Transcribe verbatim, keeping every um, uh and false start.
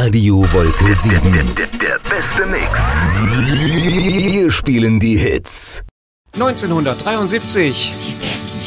Radio Wolke sieben. Der, der, der beste Mix. Wir spielen die Hits. neunzehnhundertdreiundsiebzig. Die besten